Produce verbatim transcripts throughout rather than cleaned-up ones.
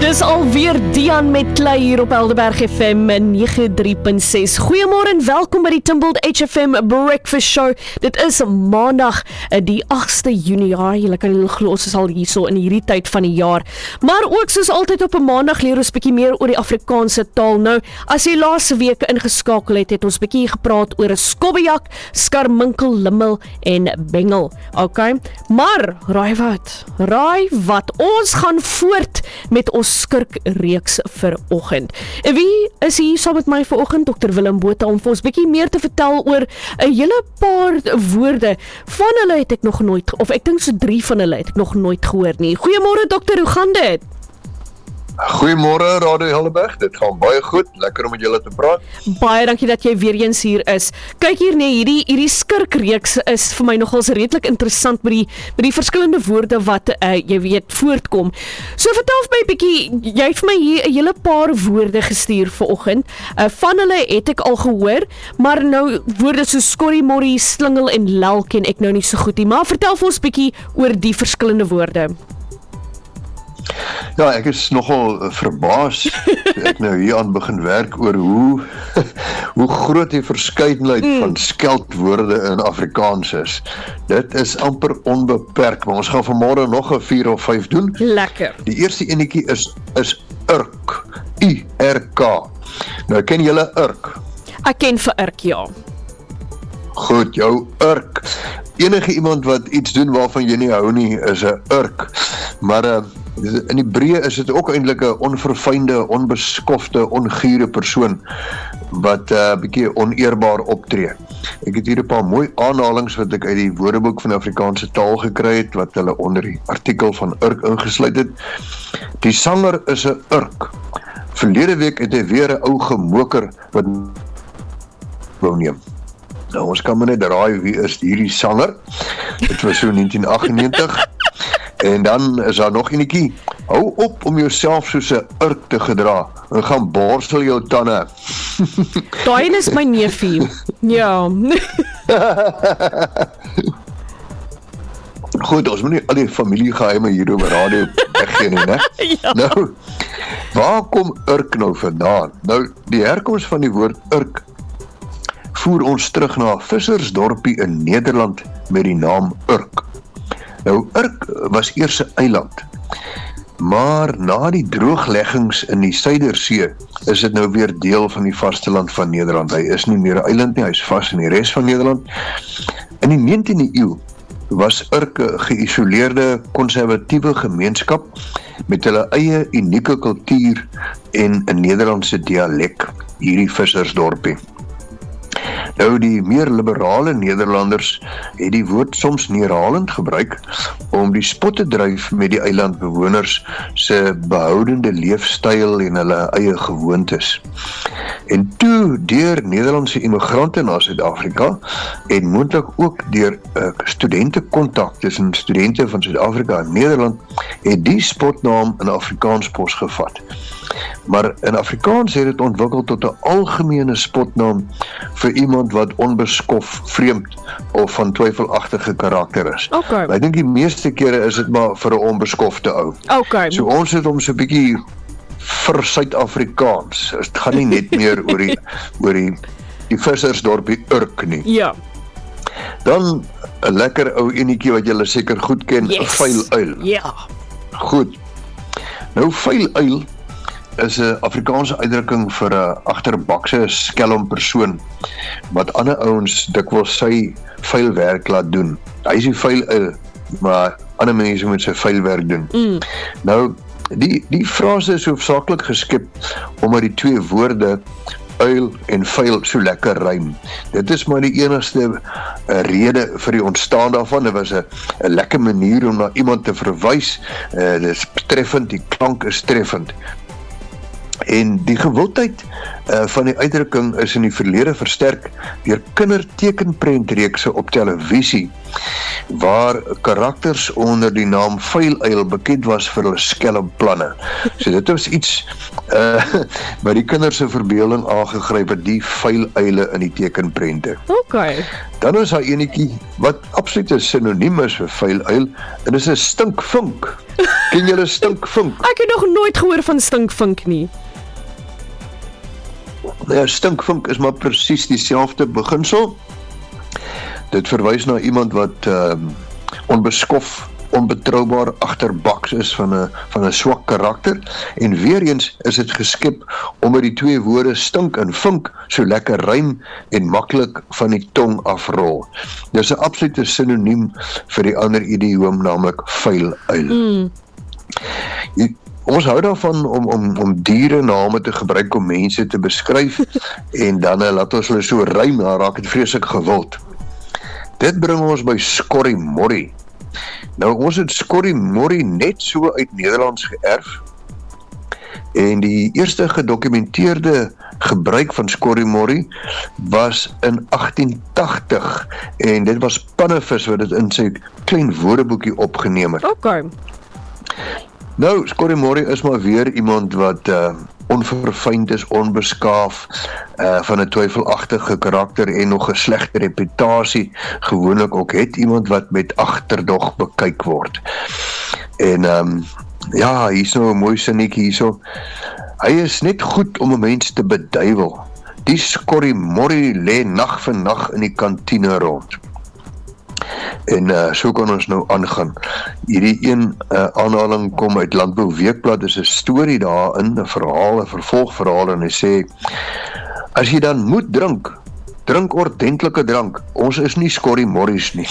Dis alweer Dian met Klei hier op Helderberg F M nege drie punt ses. Goeiemôre en welkom by die Timbald H F M Breakfast Show. Dit is maandag die agste Junie. Ja, julle kan nie glo ons is al hierso in hierdie tyd van die jaar. Maar ook soos altyd op 'n maandag leer ons bietjie meer oor die Afrikaanse taal. Nou, as jy laaste week ingeskakel het, het ons bietjie gepraat oor 'n skobbejak, skarminkel, limmel en bengel. Okay? Maar raai wat? Raai wat? Ons gaan voort met ons skurkreeks vir oggend. En wie is hier saam met my vir oggend? dokter Willem Botha, om vir ons bietjie meer te vertel oor 'n hele paar woorde. Van hulle het ek nog nooit, of ek dink so drie van hulle het ek nog nooit gehoor nie. Goeiemôre dokter, hoe gaan dit? Goeiemôre Radio Helderberg, dit gaan baie goed, lekker om met julle te praat. Baie dankie dat jy weer eens hier is. Kyk hier nee, hierdie hierdie skurkreeks is vir my nogals redelik interessant met die met die verskillende woorde wat uh, jy weet voortkom. So vertel vir my 'n bietjie, jy het vir my hier 'n hele paar woorde gestuur vanoggend. Uh, van hulle het ek al gehoor, maar nou woorde so skorrimorrie, slingel en lel ken ek nou nie so goed nie. Maar vertel vir ons bietjie oor die verskillende woorde. Ja, ek is nogal verbaas ek nou hier aan begin werk oor hoe hoe groot die verskeidenheid mm. van skeldwoorde in Afrikaans is. Dit is amper onbeperk, maar ons gaan vanmôre nog 'n vier of vyf doen. Lekker. Die eerste enetjie is is urk. U R K. Nou ken julle urk? Ek ken vir urk, ja. Goed, jou urk. Enige iemand wat iets doen waarvan jy nie hou nie, is 'n urk. Maar uh, in die breë is dit ook eintlik 'n onverfynde, onbeskofte, ongure persoon wat 'n uh, bietjie oneerbaar optree. Ek het hier 'n paar mooi aanhalings wat ek uit die Woordeboek van Afrikaanse taal gekry het, wat hulle onder die artikel van urk ingesluit het. Die sanger is 'n urk. Verlede week het hy weer 'n ou gemoker wat wou neem. Nou, ons kan maar net raai wie is hierdie sanger. Dit was so negentien agt negentig. En dan is daar nog enetjie. Hou op om jouself soos 'n urk te gedra en gaan borstel jou tande. Daai is my neefie. Ja. Goed, ons moet nie al die familiegeheime hier op radio weggee nie, né? Ja. Nou, waar kom urk nou vandaan? Nou, die herkoms van die woord urk voer ons terug na 'n vissersdorpie in Nederland met die naam Urk. Nou, Urk was eers 'n eiland, maar na die droogleggings in die Suidersee is dit nou weer deel van die vasteland van Nederland. Hy is nie meer 'n eiland nie, hy is vas in die res van Nederland. In die negentiende eeu was Urk 'n geïsoleerde, konservatiewe gemeenskap met hulle eie unieke kultuur en 'n Nederlandse dialek, hierdie vissersdorpie. Nou, die meer liberale Nederlanders het die woord soms neerhalend gebruik om die spot te dryf met die eilandbewoners se behoudende leefstyl en hulle eie gewoontes. En toe deur Nederlandse immigrante na Suid-Afrika en moontlik ook deur uh, studentekontak tussen studente van Suid-Afrika en Nederland het die spotnaam in Afrikaans pos gevat. Maar in Afrikaans het dit ontwikkel tot 'n algemene spotnaam vir iemand wat onbeskof, vreemd of van twyfelagtige karakter is. Okay. Ek dink die meeste kere is dit maar vir 'n onbeskofte ou. Okay. So ons het hom so 'n bietjie vir Suid-Afrikaans. Dit gaan nie net meer oor die oor die die vissersdorpie Urk nie. Ja. Dan 'n lekker ou enetjie wat julle seker goed ken, 'n Yes. vuiluil. Ja. Goed. Nou vuiluil is 'n Afrikaanse uitdrukking vir 'n agterbakse skelm persoon wat ander ouens dikwels sy vuil werk laat doen. Hy is die vuiluil, maar ander mense moet sy vuil werk doen. Mm. Nou, die die frase is hoofsaaklik geskep omdat die twee woorde uil en vuil so lekker rym. Dit is maar die enigste uh, rede vir die ontstaan daarvan. Dit was 'n 'n lekker manier om na iemand te verwys. Uh, dit is treffend, die klank is treffend. En die gewildheid uh, van die uitdrukking is in die verlede versterk deur kindertekenprentreekse op televisie, waar karakters onder die naam vuiluil bekend was vir hulle skelmplanne. So dit was iets uh, by die kinders se verbeelding aangegryp het, die vuiluile in die tekenprente. Okay. Dan is daar enetjie wat absoluut 'n sinoniem is vir vuiluil, en dis 'n stinkvink. Ken julle stinkvink? Ek het nog nooit gehoor van stinkvink nie. Nou, stinkvink is maar presies dieselfde beginsel. Dit verwys na iemand wat uh, onbeskof, onbetroubaar agterbaks is van 'n van 'n swak karakter, en weer eens is dit geskep omdat die twee woorde stink en vink so lekker rym en maklik van die tong afrol. Dis 'n absolute sinoniem vir die ander idioom, naamlik vuiluil. Mm. Jy, Ons hou daarvan om om om diere name te gebruik om mense te beskryf en dan uh, laat ons hulle so rym, dan raak dit vreeslik gewild. Dit bring ons by skorrimorrie. Nou, ons het skorrimorrie net so uit Nederlands geërf, en die eerste gedokumenteerde gebruik van skorrimorrie was in agtien tagtig, en dit was Pannevis wat dit in sy klein woordeboekie opgeneem het. Okay. Nou, skorrimorrie is maar weer iemand wat uh, onverfynd is, onbeskaaf, uh, van 'n twyfelagtige karakter en nog 'n slegte reputasie gewoonlik ook het, iemand wat met agterdog bekyk word. En um, ja, hier is nou 'n mooi sinnetjie hierso. Hy is net goed om 'n mens te beduiwel. Die skorrimorrie lê nag vir nag in die kantine rond. En uh, so kan ons nou aangaan. Hierdie een uh, aanhaling kom uit Landbou Weekblad, is 'n storie daarin, 'n verhaal, 'n vervolgverhaal, en hy sê: as jy dan moet drink, drink ordentlike drank. Ons is nie skorrimorries nie.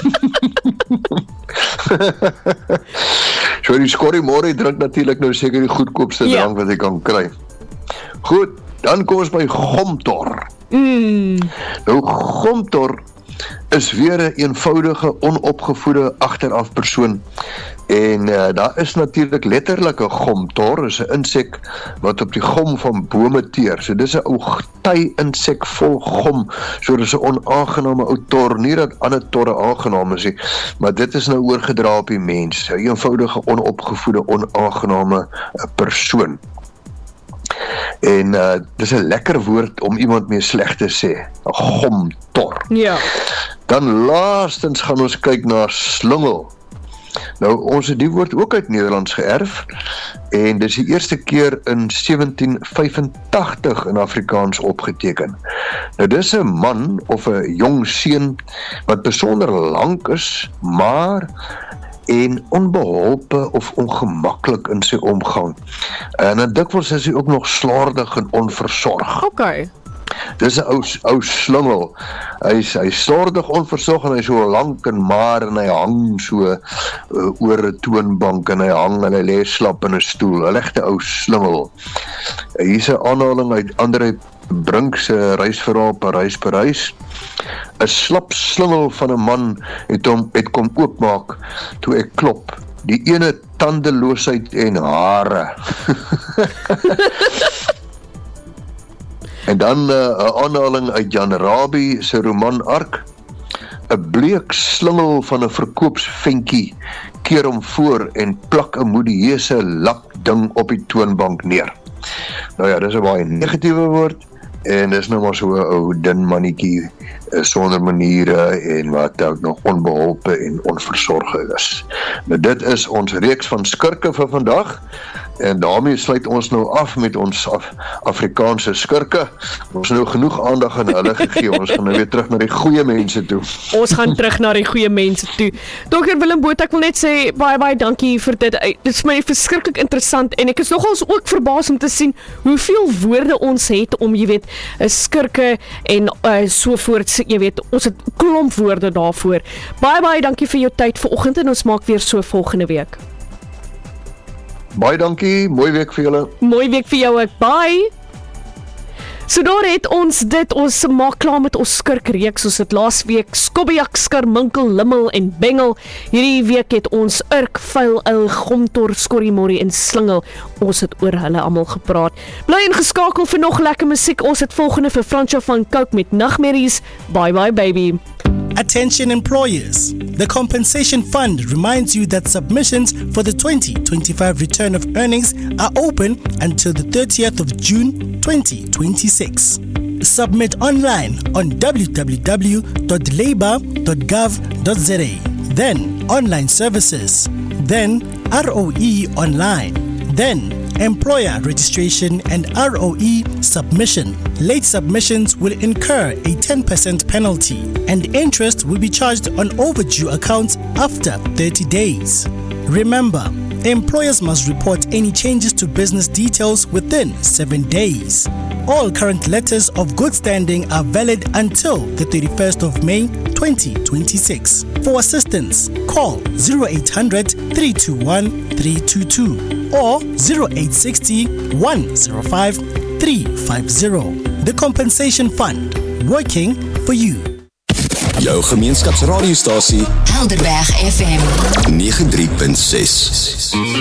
So die skorrimorrie drink natuurlik nou seker die goedkoopste ja. drank wat jy kan kry. Goed, dan kom ons by gomtor. Mm. Nou gomtor is weer 'n eenvoudige, onopgevoede agteraf persoon, en uh, daar is natuurlik letterlik 'n gomtor, is 'n insek wat op die gom van bome teer. So dis 'n ou ty insek vol gom, so dis 'n onaangename ou tor, nie dat ander torre aangenaam is nie, maar dit is nou oorgedra op die mens, 'n eenvoudige, onopgevoede, onaangename uh, persoon. En uh, dis 'n lekker woord om iemand mee sleg te sê, 'n gomtor. Ja. Dan laastens gaan ons kyk na slungel. Nou, ons het die woord ook uit Nederlands geërf, en dis die eerste keer in sewentien vyfentagtig in Afrikaans opgeteken. Nou, dis 'n man of 'n jong seun wat besonder lank is, maar en onbeholpe of ongemaklik in sy omgang. En dan dikwels is hy ook nog slordig en onversorg. Okay. Dis 'n ou ou slungel. Hy's hy slordig, onversorg, en hy so lank en maar, en hy hang so uh, oor 'n toonbank, en hy hang en hy lê slap in 'n stoel. 'n Regte ou slungel. Hier's 'n aanhaling uit André Brink se reisverhaal Parys Parys. 'n Slap slungel van 'n man het hom het kom oopmaak toe ek klop. Die ene tandeloosheid en hare. En dan 'n uh, aanhaling uit Jan Rabie se roman Ark. 'n Bleek slungel van 'n verkoopsventjie keer hom voor en plak 'n modieuse lapding op die toonbank neer. Nou ja, dis 'n baie negatiewe woord, en dis nou maar so 'n ou dun mannetjie sonder maniere en wat ook nog onbeholpe en onversorge is. Nou dit is ons reeks van skurke vir vandag, en daarmee sluit ons nou af met ons Af Afrikaanse skurke. Ons het nou genoeg aandag aan hulle gegee, ons gaan nou weer terug na die goeie mense toe. Ons gaan terug na die goeie mense toe. dokter Willem Botha, ek wil net sê baie baie dankie vir dit. Dit is vir my verskriklik interessant, en ek is nogals ook verbaas om te sien hoeveel woorde ons het om, jy weet, skurke en uh, so voort, jy weet, ons het klomp woorde daarvoor. Baie baie dankie vir jou tyd vanoggend, en ons maak weer so volgende week. Baie dankie, mooi week vir julle. Mooi week vir jou ook, bye! So daar het ons dit, ons maak klaar met ons skurkreeks, ons het laas week Skobbejak, Skarminkel, Limmel en Bengel. Hierdie week het ons Urk, Vuil, Uil, Gomtor, Skorrimorrie en Slingel. Ons het oor hulle almal gepraat. Bly ingeskakel vir nog lekker musiek. Ons het volgende vir Fransjo van Coke met Nagmerries. Bye bye baby. Attention employers. The Compensation Fund reminds you that submissions for the twenty twenty-five return of earnings are open until the thirtieth of June twenty twenty-six. Submit online on w w w dot labour dot gov dot z a. Then online services. Then R O E online. Then employer registration and R O E submission. Late submissions will incur a ten percent penalty and interest will be charged on overdue accounts after thirty days. Remember, employers must report any changes to business details within seven days. All current letters of good standing are valid until the thirty-first of May twenty twenty-six. For assistance, call zero eight hundred, three two one, three two two or zero eight six zero, one zero five, three five zero. The Compensation Fund, working for you. Jou gemeenskapsradiostasie Helderberg F M ninety-three point six.